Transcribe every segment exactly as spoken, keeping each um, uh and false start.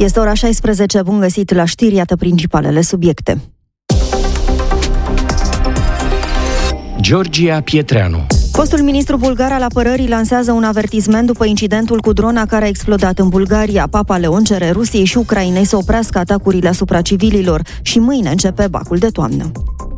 Este ora șaisprezece, bun găsit la știri, iată principalele subiecte. Georgia Pietreanu. Fostul ministru bulgar al apărării lansează un avertisment după incidentul cu drona care a explodat în Bulgaria. Papa Leon cere Rusiei și Ucrainei să oprească atacurile asupra civililor și mâine începe bacul de toamnă.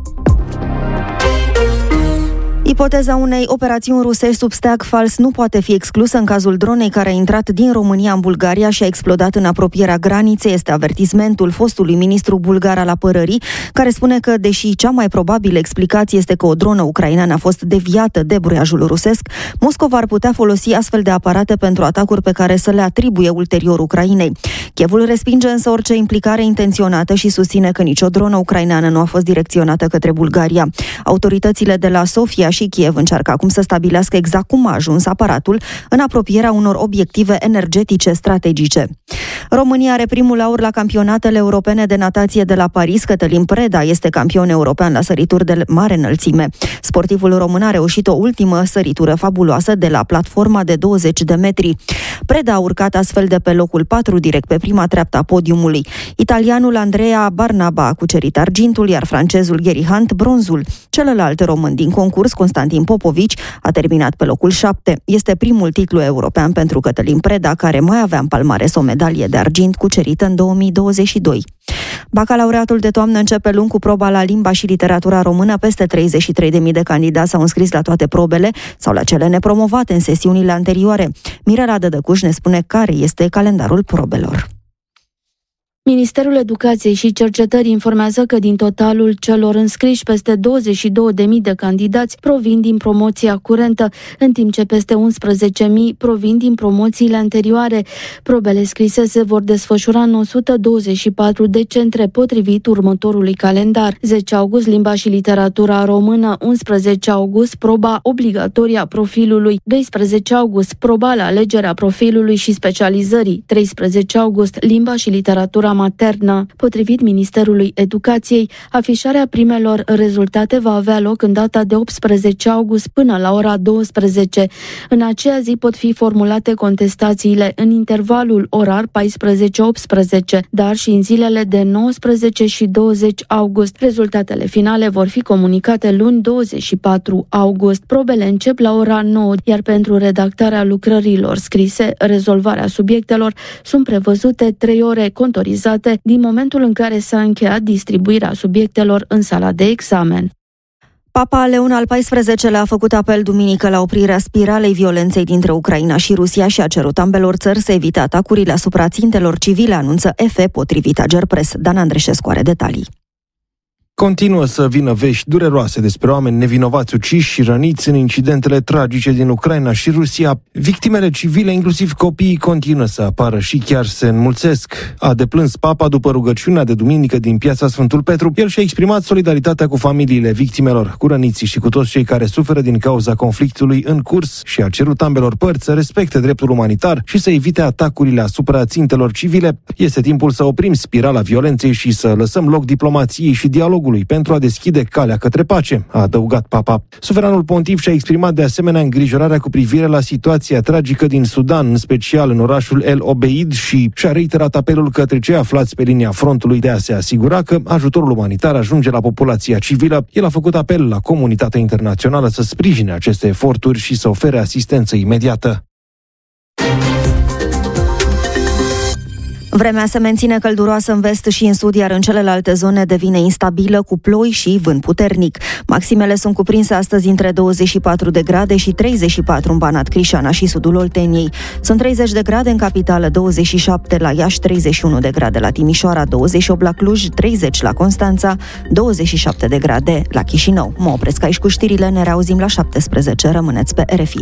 Ipoteza unei operațiuni rusești sub steag fals nu poate fi exclusă în cazul dronei care a intrat din România în Bulgaria și a explodat în apropierea graniței. Este avertismentul fostului ministru bulgar al apărării, care spune că, deși cea mai probabilă explicație este că o dronă ucraineană a fost deviată de bruiajul rusesc, Moscova ar putea folosi astfel de aparate pentru atacuri pe care să le atribuie ulterior Ucrainei. Kievul respinge însă orice implicare intenționată și susține că nicio dronă ucraineană nu a fost direcționată către Bulgaria. Autoritățile de la Sofia și Kiev încearcă acum să stabilească exact cum a ajuns aparatul în apropierea unor obiective energetice strategice. România are primul aur la campionatele europene de natație de la Paris. Cătălin Preda este campion european la sărituri de mare înălțime. Sportivul român a reușit o ultimă săritură fabuloasă de la platforma de douăzeci de metri. Preda a urcat astfel de pe locul patru direct pe prima treaptă a podiumului. Italianul Andrea Barnaba a cucerit argintul, iar francezul Geri Hunt bronzul. Celălalt român din concurs, Constantin Popovici, a terminat pe locul șapte. Este primul titlu european pentru Cătălin Preda, care mai avea în palmares o medalie de argint cucerită în două mii douăzeci și doi. Bacalaureatul de toamnă începe luni cu proba la limba și literatura română. Peste treizeci și trei de mii de candidați s-au înscris la toate probele sau la cele nepromovate în sesiunile anterioare. Mirela Dădăcuș ne spune care este calendarul probelor. Ministerul Educației și Cercetării informează că din totalul celor înscriși, peste douăzeci și două de mii de candidați provin din promoția curentă, în timp ce peste unsprezece mii provin din promoțiile anterioare. Probele scrise se vor desfășura în o sută douăzeci și patru de centre potrivit următorului calendar. zece august limba și literatura română, unsprezece august proba obligatorie a profilului, doisprezece august proba la alegerea profilului și specializării, treisprezece august limba și literatura maternă. Potrivit Ministerului Educației, afișarea primelor rezultate va avea loc în data de optsprezece august până la ora douăsprezece. În aceea zi pot fi formulate contestațiile în intervalul orar paisprezece optsprezece, dar și în zilele de nouăsprezece și douăzeci august. Rezultatele finale vor fi comunicate luni douăzeci și patru august. Probele încep la ora nouă, iar pentru redactarea lucrărilor scrise, rezolvarea subiectelor, sunt prevăzute trei ore contorizate din momentul în care s-a încheiat distribuirea subiectelor în sala de examen. Papa Leon al paisprezecelea-lea a făcut apel duminică la oprirea spiralei violenței dintre Ucraina și Rusia și a cerut ambelor țări să evite atacurile asupra țintelor civile, anunță F, potrivit Agerpres. Dan Andreșescu are detalii. Continuă să vină vești dureroase despre oameni nevinovați uciși și răniți în incidentele tragice din Ucraina și Rusia. Victimele civile, inclusiv copiii, continuă să apară și chiar se înmulțesc. A deplâns Papa după rugăciunea de duminică din Piața Sfântul Petru. El și-a exprimat solidaritatea cu familiile victimelor, cu răniții și cu toți cei care suferă din cauza conflictului în curs și a cerut ambelor părți să respecte dreptul umanitar și să evite atacurile asupra țintelor civile. Este timpul să oprim spirala violenței și să lăsăm loc diplomației și dialogului pentru a deschide calea către pace, a adăugat Papa. Suveranul pontif și-a exprimat de asemenea îngrijorarea cu privire la situația tragică din Sudan, în special în orașul El Obeid, și și-a reiterat apelul către cei aflați pe linia frontului de a se asigura că ajutorul umanitar ajunge la populația civilă. El a făcut apel la comunitatea internațională să sprijine aceste eforturi și să ofere asistență imediată. Vremea se menține călduroasă în vest și în sud, iar în celelalte zone devine instabilă cu ploi și vânt puternic. Maximele sunt cuprinse astăzi între douăzeci și patru de grade și treizeci și patru în Banat, Crișana și sudul Olteniei. Sunt treizeci de grade în capitală, douăzeci și șapte la Iași, treizeci și unu de grade la Timișoara, douăzeci și opt la Cluj, treizeci la Constanța, douăzeci și șapte de grade la Chișinău. Mă opresc aici cu știrile, ne reauzim la șaptesprezece. Rămâneți pe R F I.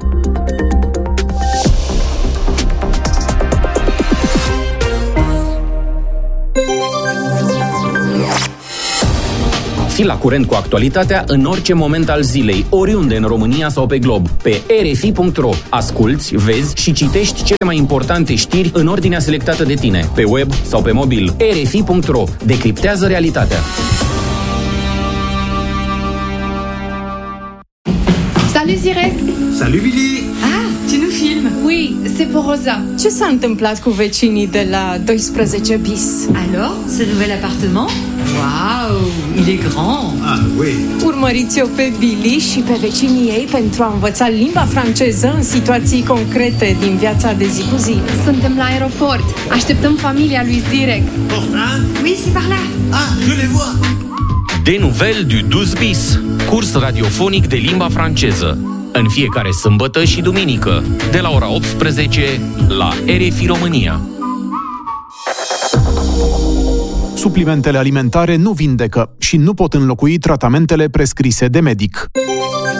Fii la curent cu actualitatea în orice moment al zilei, oriunde în România sau pe glob. Pe r f i punct r o asculți, vezi și citești cele mai importante știri în ordinea selectată de tine, pe web sau pe mobil. r f i punct r o decriptează realitatea. Salut Sirek. Salut Billy. Ah, tu nous filmes? Oui, Oui, c'est pour Rosa. Ce s-a întâmplat cu vecinii de la doisprezece bis? Alors, ce nouvel appartement? Waouh, il est grand. Ah, oui. Urmăriți-o pe Billy și pe vecinii ei pentru a învăța limba franceză în situații concrete din viața de zi cu zi. Suntem la aeroport. Așteptăm familia lui Zirek. Portin? Oui, c'est par là. Ah, je les vois. Des Nouvelles du douze bis, curs radiofonic de limba franceză. În fiecare sâmbătă și duminică, de la ora optsprezece, la R F I România. Suplimentele alimentare nu vindecă și nu pot înlocui tratamentele prescrise de medic.